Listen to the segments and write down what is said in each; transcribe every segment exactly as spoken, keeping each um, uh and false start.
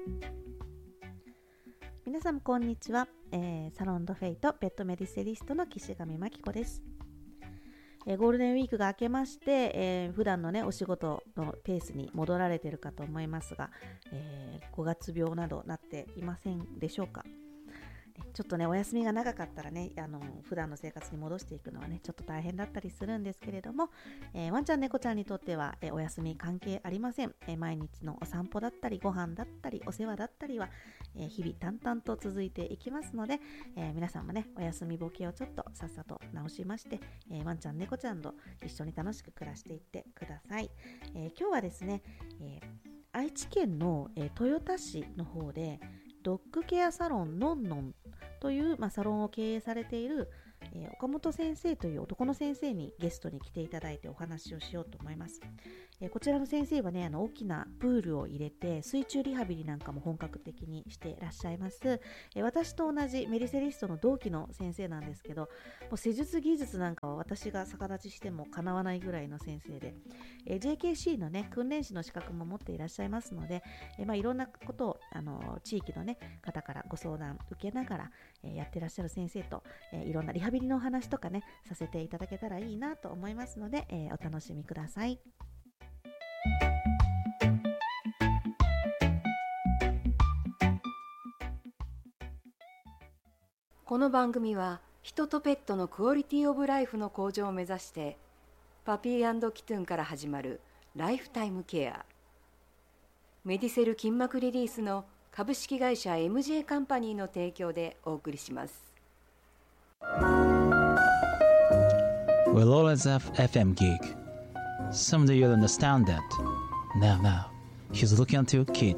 皆さんこんにちは、えー、サロンドフェイトペットメディセリストの岸上真紀子です。えー、ゴールデンウィークが明けまして、えー、普段のねお仕事のペースに戻られているかと思いますが、えー、ごがつ病などなっていませんでしょうか。ちょっとねお休みが長かったらねあの普段の生活に戻していくのはねちょっと大変だったりするんですけれども、えー、ワンちゃん猫ちゃんにとっては、えー、お休み関係ありません。えー、毎日のお散歩だったりご飯だったりお世話だったりは、えー、日々淡々と続いていきますので、えー、皆さんもねお休みボケをちょっとさっさと直しまして、えー、ワンちゃん猫ちゃんと一緒に楽しく暮らしていってください。えー、今日はですね、えー、愛知県の、えー、豊田市の方でドッグケアサロンのんのんという、まあ、サロンを経営されている、えー、岡本先生という男の先生にゲストに来ていただいてお話をしようと思います。えー、こちらの先生はねあの大きなプールを入れて水中リハビリなんかも本格的にしていらっしゃいます。えー、私と同じメディセリストの同期の先生なんですけど、もう施術技術なんかは私が逆立ちしてもかなわないぐらいの先生で、えー、ジェーケーシー のね訓練士の資格も持っていらっしゃいますので、えーまあ、いろんなことをあの地域の、ね、方からご相談受けながら、えー、やってらっしゃる先生と、えー、いろんなリハビリのお話とかねさせていただけたらいいなと思いますので、えー、お楽しみください。 この番組は人とペットのクオリティオブライフの向上を目指してパピー&キトゥンから始まるライフタイムケア、メディセル筋膜リリースの株式会社 エムジェー カンパニーの提供でお送りします。 We'll always have エフエム gig. Someday you'll understand that. Now, now, he's looking at your kid.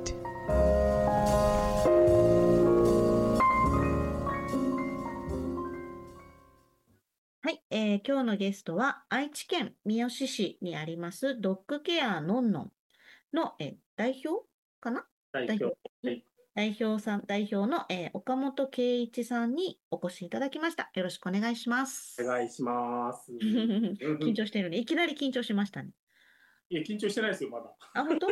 はい、えー、今日のゲストは愛知県みよし市にありますドッグケアのんのんの、えー、代表かな代表、はい、 代表さん代表の、えー、岡本圭一さんにお越しいただきました。よろしくお願いします。 お願いします。 緊張してるね。いきなり緊張しましたね。 いや緊張してないですよまだ。 あ、本当？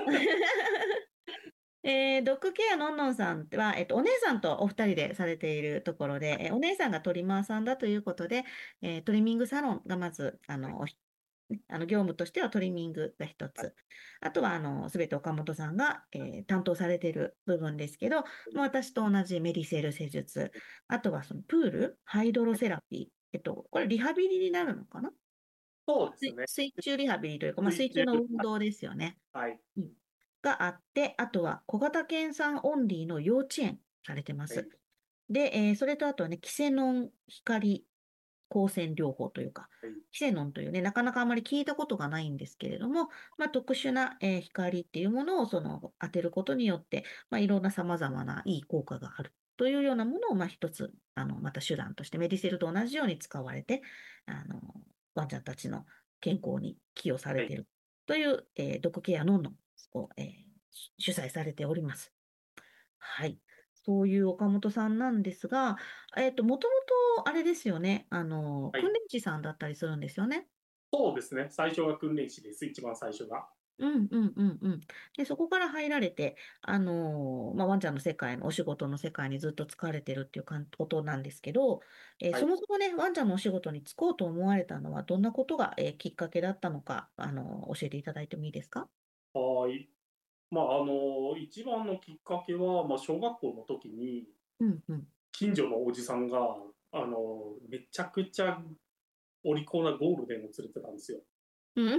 えー、ドッグケアのんのんさんは、えっと、お姉さんとお二人でされているところで、えーお姉さんがトリマーさんだということで、えートリミングサロンがまず、あの、おひあの業務としてはトリミングが一つ。あとは、あの、すべて岡本さんが、えー担当されている部分ですけど、まあ私と同じメディセル施術。あとは、そのプール、ハイドロセラピー。えっと、これリハビリになるのかな？ そうですね。 水中リハビリというか、まあ、水中の運動ですよね。 はい。 うんがあって、あとは小型犬さんオンリーの幼稚園されてます。 はい、 で、えーそれとあとはね、キセノン光光線療法というか、 はい、 キセノンというね、なかなかあまり聞いたことがないんですけれども、まあ、特殊な、えー光っていうものをその当てることによって、まあ、いろんな様々ないい効果があるというようなものを、まあ、一つ、あの、また手段としてメディセルと同じように使われて、あの、ワンちゃんたちの健康に寄与されているという、えードッグケアのんのんを、えー主催されております。はい。そういう岡本さんなんですが、えっと、もともとあれですよね。あの、 はい、 訓練士さんだったりするんですよね。 そうですね。最初が訓練士です。一番最初が。 うんうんうんうん。で、そこから入られて、あのーまあ、ワンちゃんの世界のお仕事の世界にずっと疲れてるっていうかんことなんですけど、えーはい。 そもそもね、ワンちゃんのお仕事に就こうと思われたのは、どんなことが、えーきっかけだったのか、あのー教えていただいてもいいですか？ はい。まあ、あの、一番のきっかけは、まあ、小学校の時に、 うんうん。 近所のおじさんが、あの、めちゃくちゃお利口なゴールデンを連れてたんですよ。 うん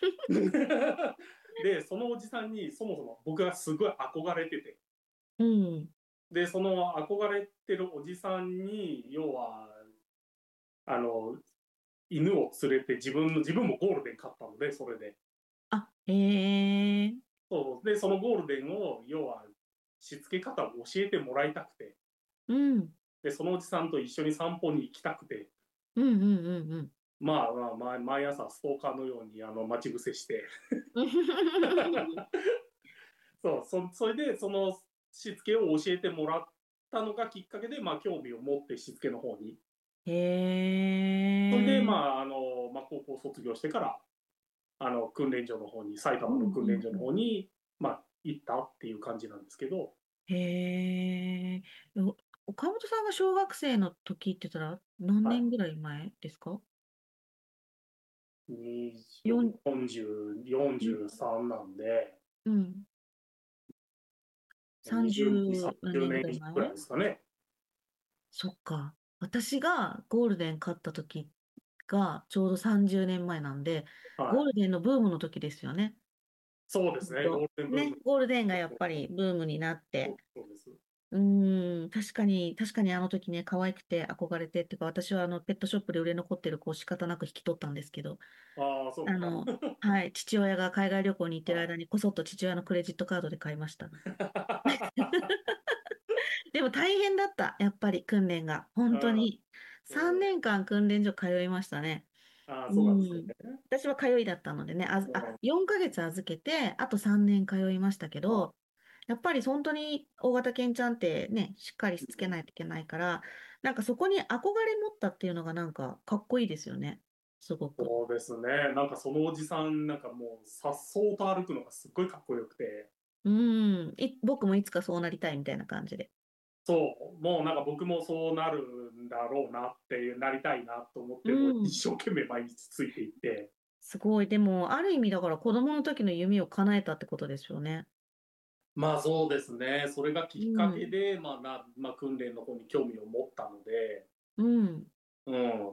で、そのおじさんにそもそも僕がすごい憧れてて、 うん。 で、その憧れてるおじさんに、要は、あの、犬を連れて自分の、自分もゴールデン買ったので、それで。 あ、へえ。 そう。で、そのゴールデンを、要は、しつけ方を教えてもらいたくて、 うん。 で、そのおじさんと一緒に散歩に行きたくて、 うんうんうんまあ、まあ、まあ毎朝ストーカーのようにあの待ち伏せしてうん。 そうそ、それでそのしつけを教えてもらったのがきっかけで、まあ、興味を持ってしつけの方に。それで、まへえ。 ああのまあ、高校卒業してからあの訓練所の方に、埼うん玉の訓練所のうんうん。 方に、まあ、行ったっていう感じなんですけど。 へえ。お岡本さんが小学生の時って言ったら何はい。 年ぐらい前ですか？よん、 よんじゅう、よんじゅうさんなんで、 うん、 にじゅう、 さんじゅう何 30 年ぐ年らい前。 ぐらいですかね。 そっか。私がゴールデン買った時がちょうどさんじゅうねんまえなんで、ゴーはい。 ルデンのブームの時ですよね。 そうですね、ゴーとルデンブーム。 ね、ゴールデンがやっぱりブームになって、 そうそうです。 うーん、確かに、確かにあの時ね、可愛くて憧れてっていうか、私はあのペットショップで売れ残ってる子を仕方なく引き取ったんですけど、 ああ、そうか。 あの、はい、父親が海外旅行に行ってるは間にこそっと父親のクレジットカードで買いました。 い。 でも大変だった、やっぱり訓練が。本当あに。 ー、うん、 さんねんかん訓練所通いましたね。 あー、 うそうなんですね。 ん。私は通いだったのでね、あず、あ、 うん、 よんかげつ預けて、あとさんねん通いましたけあ、 ど、やっぱり本当に大型犬ちゃんってね、しっかりしつけないといけないから、なんかそこに憧れ持ったっていうのがなんかかっこいいですよね。すごく。 そうですね。なんかそのおじさん、なんかもう、さっそうと歩くのがすっごいかっこよくて、 うん。い、僕もいつかそうなりたいみたいな感じで。 そう、もうなんか僕もそうなるんだろうなっていう、なりたいなと思っうて、もうん。 一生懸命毎日ついていって、 すごい。でも、ある意味だから子供の時の夢を叶えたってことですよね。 まあそうですね。それがきうっかけん。 で、まあな、まあ訓練の方に興味を持ったので、 うん。 うん、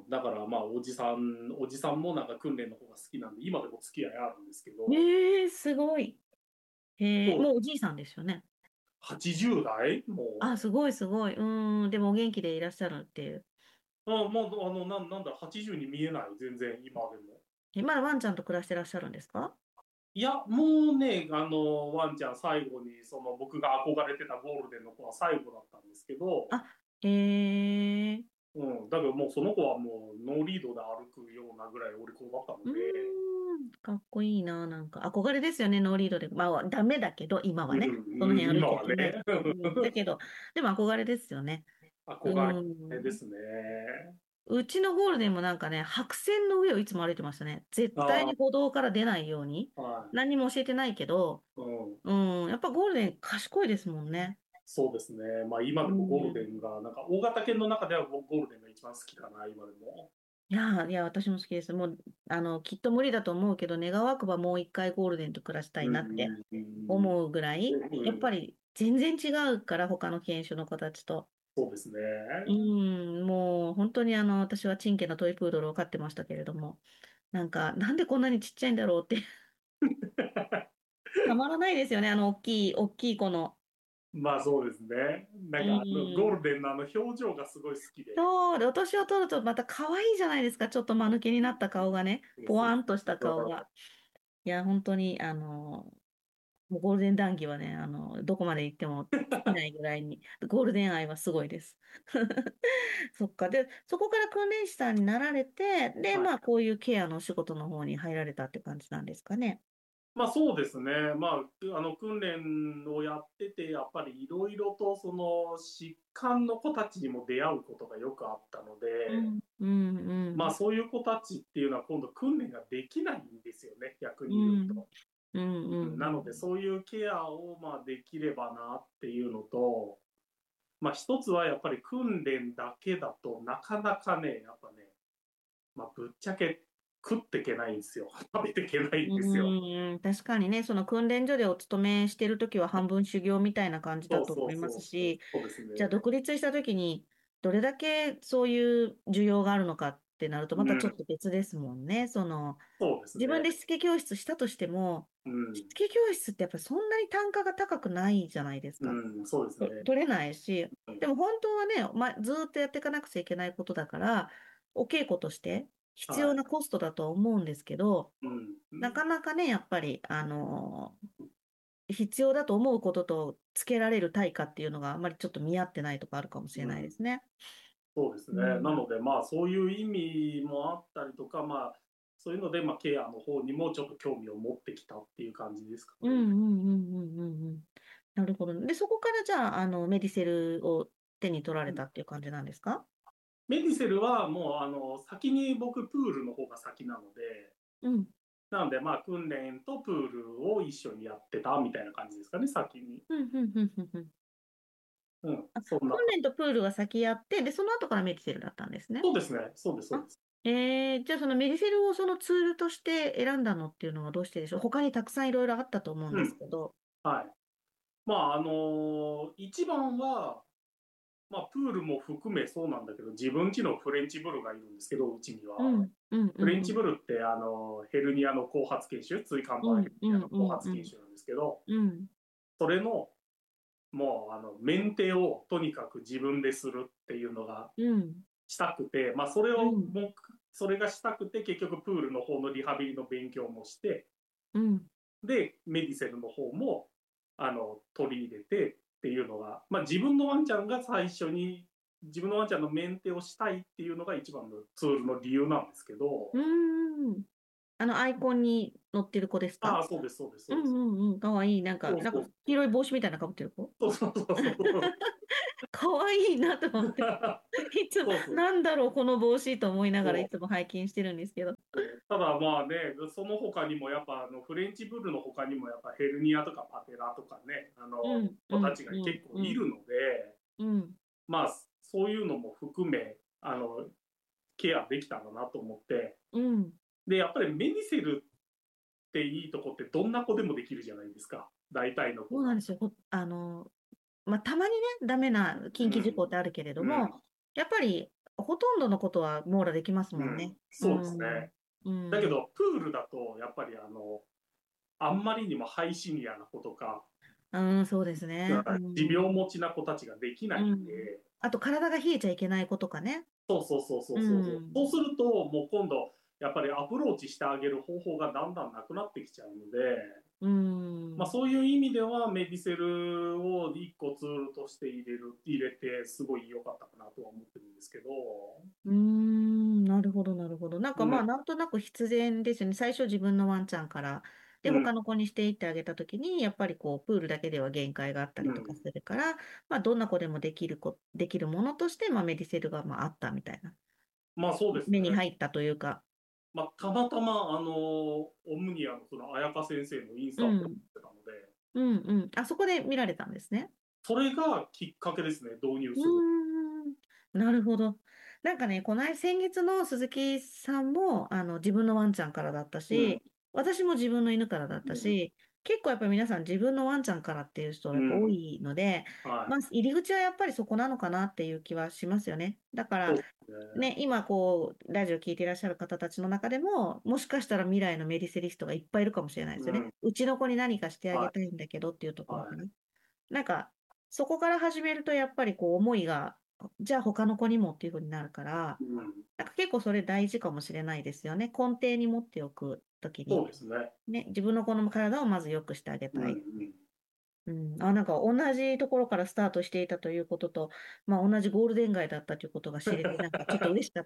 だからまあおじさん、おじさんもなんか訓練の方が好きなんで、今でも付き合いあるんですけど、 ええすごい。へえ、 そう、 もうおじいさんですよね。 はちじゅう代もあ、すごいすごい。うん。でもお元気でいらっしゃるっていう。 う、あ、もうあの、なん、なんだ、はちじゅうに見えない、全然今でも。 え、まだワンちゃんと暮らしてらっしゃるんですか？ いや、もうね、あの、ワンちゃん最後に、その僕が憧れてたゴールデンの子は最後だったんですけど、 あ、へえ。 うん、だけどもうその子はもうノーリードで歩くようなぐらいお利口だったのうーで、 ん。かっこいいな。なんか憧れですよね。ノーリードで。まあ、ダメだけど、今はうん、 ね。そのうん、 辺歩い今はね、 ちゃいけない。うん。だけど、でも憧れですよね。う憧れでん。 すね。 うちのゴールデンもなんかね、白線の上をいつも歩いてましたね。絶対あに歩道から出ないように。 あ、はい。 何にも教えてないけど、 うん、 うん、やっぱゴールデン賢いですもんね。 そうですね。まあ今うでもゴールデん。 ンが、なんか大型犬の中ではゴールデンが一番好きかな、今でも。 いやー、いや、私も好きです。もう、あの、きっと無理だと思うけど、願わくばもう一回ゴールデンと暮らしたいうん、 なってうん、 思うぐらい、やっうん、 ぱり全然違うから、他の犬種の子たちと。 そうですね。 うん、もう本当にあの、私はチンケなトイプードルを飼ってましたけれども、なんか、なんでこんなにちっちゃいんだろうってたまらないですよね、あの、大きい、大きい子の。 まあそうですね。なうんかあのゴーん。 ルデンのあの表情がすごい好きで。 そう、で、お年を取るとまた可愛いじゃないですか、ちょっと間抜けになった顔がね、ポワーンとした顔が。いや、本当に、あの、もうゴールデン談義はね、あの、どこまで行っても尽きないぐらいに、ゴールデン愛はすごいです。そっか。で、そこから訓練士さんになられて、で、 はい。 まあ、こういうケアのお仕事の方に入られたって感じなんですかね。 まあそうですね。まあ、あの訓練をやってて、やっぱりいろいろとその疾患の子たちにも出会うことがよくあったので、 うん、うん、うん、 まあそういう子たちっていうのは今度訓練ができないんですよね、逆うに言うん、 と。 うん、ううんなのでん、 そういうケアをまあできればなっていうのと、まあ一つはやっぱり訓練だけだとなかなかね、やっぱね、まあぶっちゃけ食っていけないんですよ。食べていけないんですよ。 うん、確かにね、その訓練所でお勤めしてるときは半分修行みたいな感じだそうと思いまそうそう。 すし、 そうですね。 じゃあ独立したときにどれだけそういう需要があるのかってなるとまうん。 たちょっと別ですもんね。その、 そうですね。 自分でしつけ教室したとしても、 うん。 しつけ教室ってやっぱりそんなに単価が高くないじゃないですか。 うん。そうですとね。 取れないし、 うん。 でも本当はね、ま、ずーっとやっていかなくちゃいけないことだから、お稽古として必要はなコストだとは思うんですけど、 い。うん。うなん。 かなかね、やっぱり、あのー必要だと思うこととつけられる対価っていうのがあんまりちょっと見合ってないとかあるかもしれないでうんすね。 そうですね。なうん。 ので、まあ、そういう意味もあったりとか、まあ、そういうので、まあ、ケアの方にもちょっと興味を持ってきたっていう感じですかね。 うんうんうんうんうんうん。なるほど。で、そこからじゃあ、あの、メディセルを手に取られたっていう感じなんですか？ メディセルはもう、あの、先に僕、プールの方が先なので、 うん。 なので、まあ、訓練とプールを一緒にやってたみたいな感じですかね、先に。 うんうんうんうんうん。 うん、 あ、 そんな。 訓練とプールが先やって、で、その後からメディセルだったんですね。 そうですね。そうです、そうです。 えー、じゃあそのメディセルをそのツールとして選んだのっていうのはどうしてでしょう。他にたくさんいろいろあったと思うんですうん。 けど。 はい。まあ、あのー一番は、まあ、プールも含めそうなんだけど、自分家のフレンチブルがいるんですけど、うちには。 うん、うん、うフレンチん、 ブルって、あの、ヘルニアの後発研修、椎間うん、 板ヘルニアうん、うん、 の後発うん、 研修なんですけど、 うん、 それの、もう、あの、メンテをとにかく自分でするっていうのがうん、 したくて、まあ、それをうん、 もう、それがしたくて、結局プールの方のリハビリの勉強もして、 うん、 で、メディセルの方も、あの、取り入れてっていうのが、まあ、自分のワンちゃんが最初に、自分のワンちゃんのメンテをしたいっていうのが一番のツールの理由なんですけど、 うーん。あの、アイコンに載ってる子ですか？ ああ、そうです、そうです、 うん、 そうです。 うん、うん。かわいい。なんか、なんか、 そうそう。 黄色い帽子みたいなかぶってる子。 そうそうそうそう。 かわいいなと思って。いつも、 そうそう。 なんだろう、この帽子と思いながらいつも拝見してるんですけど。 ただまあね、その他にもやっぱあのフレンチブルの他にもやっぱヘルニアとかパテラとかね、あのうん、う子たん、 ちが結うん、うん、 構いるので、 うん、 まあそういうのも含め、あの、ケアできたらなと思って、 うん。 で、やっぱりメディセルっていいとこってどんな子でもできるじゃないですか。大体の子が。 そうなんですよ。ほあの、まあ、たまにね、ダメな近畿事項ってあるけれどうん。 も、やっぱり、ほとんどのことは網羅できますうん。 もんね。うそうですん。 ね。 うん。 だけど、プールだと、やっぱりあの、あんまりにもハイシニアな子とか、 うん、そうですね。う持病ん。 持ちな子たちができないんうん。 で、 あと、体が冷えちゃいけない子とかね。 そうそうそうそううそうそう。そうん。 すると、もう今度、やっぱりアプローチしてあげる方法がだんだんなくなってきちゃうので、 うまあ、 ん。 そういう意味ではメディセルを一個ツールとして入れる入れてすごい良かったかなとは思ってるんですけど、 うーん、なるほど、なるほど。なんかまあ、 うん、 なんとなく必然ですよね。最初自分のワンちゃんから、で、 うん、 他の子にしていってあげたときに、やっぱりこう、プールだけでは限界があったりとかうん、 するから、まあ、どんな子でもできる子、できるものとして、まあ、メディセルがまああったみたいな、 まあそうですね。 目に入ったというか、 まあ、たまたまあのオムニアのその彩香先生のインスタをフォローうん、 してたので、 うん、うん。あそこで見られたんですね。 それがきっかけですね、導入うする。 ーん、なるほど。なんかね、この間、先月の鈴木さんも、あの、自分のワンちゃんからだったうん、 し、私も自分の犬からだったうん、 し、結構やっぱり皆さん自分のワンちゃんからっていう人がやっぱ多うん、 いので、 はい。 まあ、入り口はやっぱりそこなのかなっていう気はしますよね。だから、 そうですね。 ね、今こう、ラジオ聞いていらっしゃる方たちの中でも、もしかしたら未来のメディセリストがいっぱいいるかもしれないですよね。 うん、 うちの子に何かしてあはい、 げたいんだけどっていうところはい。 かな。なんか、そこから始めると、やっぱりこう、思いが、じゃあ他の子にもっていう風になるから、 うん、 なんか結構それ大事かもしれないですよね。根底に持っておくときに、 そうですね。 ね、自分の子の体をまず良くしてあげうん、うたい。 ん。 うん、あ、なんか同じところからスタートしていたということと、まあ同じゴールデン街だったということが知れて、なんかちょっと嬉しかった。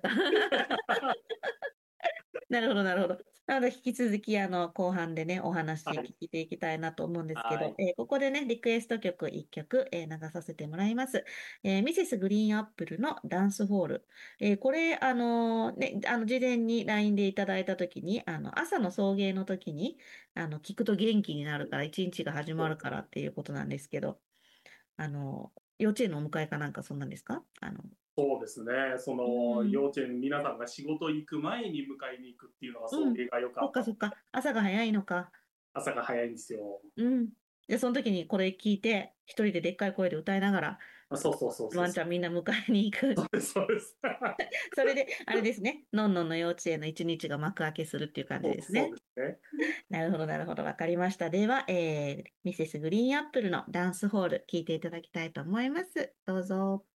なるほど、なるほど。なので、引き続き、あの、後半でね、お話聞はい、 いていきたいなと思うんですけど、 はい。 えーここでね、リクエスト曲いっきょく、えー流させてもらいます。えーミセスグリーンアップルのダンスホール。えーこれ、あのーね、あの、事前に ライン でいただいたときに、あの、朝の送迎のときに、あの、聞くと元気になるから、一日が始まるからっていうことなんですけど、あの、幼稚園のお迎えかなんかそんなんですか？あの、 そうですね。そうのん、 幼稚園、皆さんが仕事行く前に迎えに行くっていうのが送うん。 迎が良かった。 そっかそっか。朝が早いのか。 朝が早いんですよ。 うん。で、その時にこれ聞いて、一人ででっかい声で歌いながら、 あ、そうそうそうそうそワンちゃんみんな迎えに行く。 うです。そうです。 それで、あれですね。のんのんの幼稚園の一日が幕開けするっていう感じそうですね。 そうですね。 なるほど、なるほど。わかりました。では、えー、ミセスグリーンアップルのダンスホール聞いていただきたいと思います。どうぞ。